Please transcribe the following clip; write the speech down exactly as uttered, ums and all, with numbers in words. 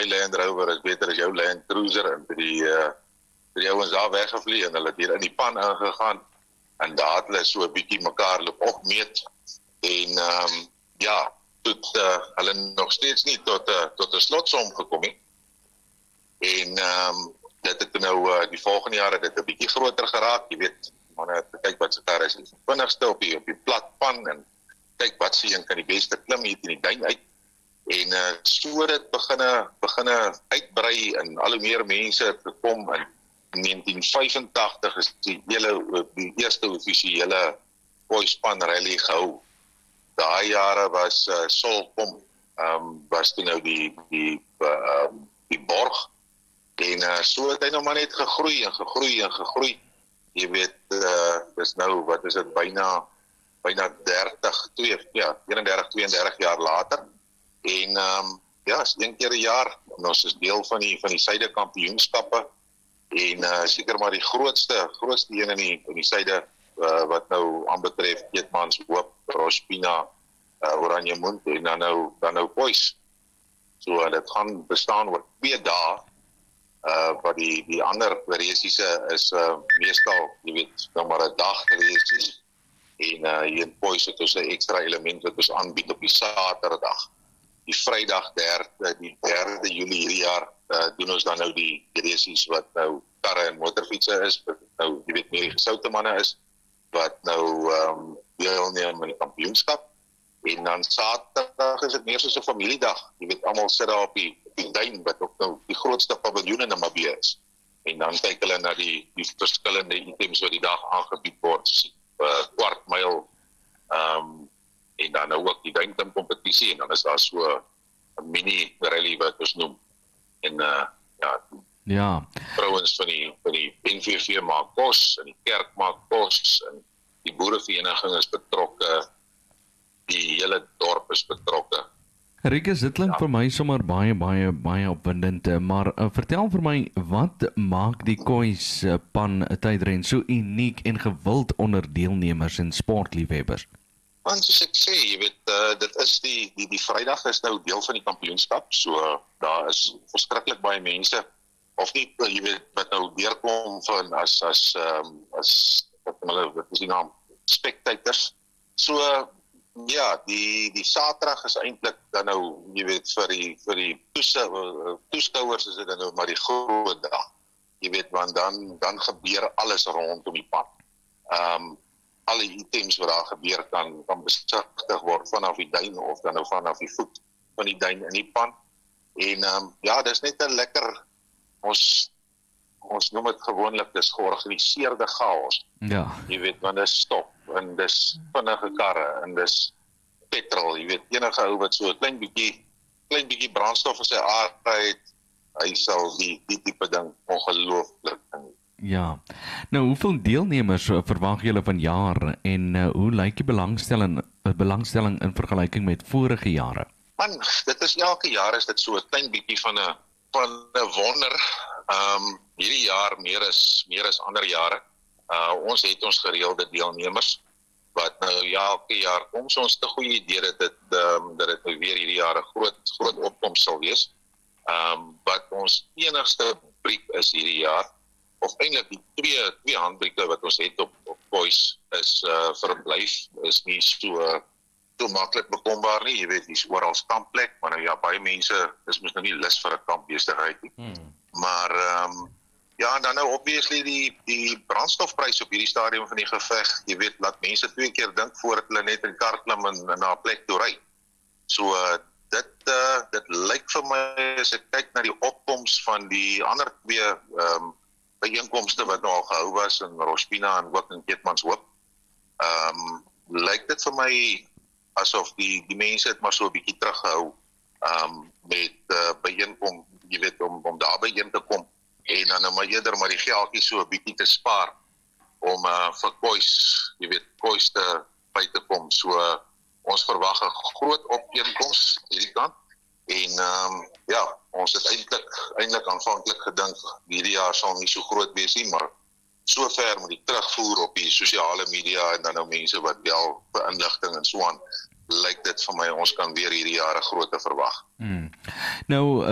my Land Rover is beter as jou Land Cruiser, en die, uh, die ouens daar weggevlie, en hulle het hier in die pan ingegaan, en daar het hulle so 'n bietjie mekaar loop opmeet, en um, ja, tot uh, hulle nog steeds nie tot, uh, tot 'n slotsom gekom nie, en um, dit het nou, uh, die volgende jaar het dit 'n bietjie groter geraak, jy weet, manne, kyk wat se kar is, die vinnigste op die, op die plat pan, en kyk wat se een kan die beste klim hier in die duin uit, en uh, so dit beginne, beginne uitbrei, en al hoe meer mense het gekom, en in negentien vyfentagtig is die, hele, die eerste offisiële boyspan rally gehou. Daai jare was uh, Solkom, um, was toe nou die, die, uh, um, die borg, en uh, so het hy nou maar net gegroei, en gegroei, en gegroei, jy weet, uh, dis nou, wat is dit, byna, byna dertig, twee, ja, eenendertig, tweeëndertig jaar later, en um, ja, is een keer 'n jaar, en ons is deel van die, van die Suide kampioenskappe, en uh, seker maar die grootste, grootste een in die, in die Suide, uh, wat nou aanbetref, Keetmans Hoop, Rospina, uh, Oranje Mond, en dan nou, dan nou Boys. So, uh, dit gaan bestaan oor twee dae, uh, wat die, die ander resiese is, uh, meestal, jy weet, nou maar 'n dag resies, en uh, hier in Boys het ons 'n ekstra element wat ons aanbied op die Saterdag. Die Vrydag derde, die derde Julie hierdie jaar, uh, doen ons dan nou die, die resies wat nou karre en motorfietsse is, wat nou, jy weet, meer die gesoute manne is, wat nou um, deelneem in die kampioenskap, en dan Saterdag is dit meer soos 'n familiedag, jy weet, almal sit daar op die, op die duin, wat ook nou die grootste paviljoen in Namibië is, en dan kyk hulle na die, die verskillende items wat die dag aangebied word, uh, kwart myl, um, en dan nou ook die duinklim kompetisie, en dan is daar so 'n mini rally wat ons noem, en uh, ja, ja, vrouens van die, van die N V V maak kos, en die kerk maak kos, en die boerevereniging is betrokke, die hele dorp is betrokke. Rikus, dit klink ja. vir my sommer baie, baie, baie opwindend, maar uh, vertel vir my, wat maak die Kois uh, pan tydren so uniek en gewild onder deelnemers en sportliefhebbers? Want soos ek sê, jy weet, uh, dit is die, die, die Vrydag is nou deel van die kampioenskap, so uh, daar is verskriklik baie mense, of nie, uh, jy weet, wat nou deurkom van as, as, um, as, wat hulle, wat is die naam, spectators. So, uh, ja, die, die Saterdag is eintlik dan nou, jy weet, vir die, vir die toeskouers is dit dan nou maar die groot dag. Jy weet, want dan, dan gebeur alles rondom die pad. Um, alle items wat daar gebeur kan, kan besigtig word vanaf die duin of dan nou vanaf die voet van die duin in die pan. En um, ja, dis net 'n lekker, ons, ons noem dit gewoonlik, dis georganiseerde chaos. Ja. Jy weet, want dis stop, en dis vinnige karre, en dis petrol, jy weet, enige ou wat so 'n klein bietjie, klein bietjie brandstof in sy aarde het, hy sal die, die tipe ding ongelooflik ding. Ja, nou hoeveel deelnemers verwag julle van jaar, en uh, hoe lyk die belangstelling, belangstelling in vergelyking met vorige jare? Man, dit is elke jaar is dit so 'n klein bietjie van 'n van 'n wonder. Um, hierdie jaar meer as meer as ander jare. Uh, ons het ons gereelde deelnemers wat nou ja, elke jaar kom, so ons het 'n goeie idee dat dit um, dat dit nou weer hierdie jaar 'n groot groot opkoms sal wees. Um, wat ons enigste briek is hierdie jaar, of eintlik die twee twee handbrieke wat ons het op op Boys is uh, verblyf is nie so so maklik bekombaar nie, jy weet, dis oral kampplek, maar nou ja, baie mense is mos nou nie lus vir 'n kampbesigheid nie. Hmm. Maar ehm um, ja, en dan nou obviously die die brandstofprys op hierdie stadium van die geveg, jy weet, laat mense twee keer dink voordat hulle net in die kar klim en, en na 'n plek toe ry. So uh, dit uh, dit lyk vir my as ek kyk na die opkoms van die ander twee ehm um, byeenkomste wat nou al gehou was in Rospina en ook in Keetmans Hoop. Ehm um, lyk dit vir my asof die die mense het maar so 'n bietjie teruggehou um, met uh, byeenkom, jy weet, om om daar byeen te kom en dan nou maar eerder maar die geldjie so 'n bietjie te spaar om uh, vir Kois, jy weet, Kois te by te kom. So uh, ons verwag 'n groot opeenkoms hierdie kant en um, ja, ons het eintlik eintlik aanvanklik gedink hierdie jaar sal nie so groot wees nie, maar sover met die terugvoer op die sosiale media en dan nou mense wat wel vir inligting en so aan, lyk dit vir my ons kan weer hierdie jaar 'n groot verwag. Hmm. Nou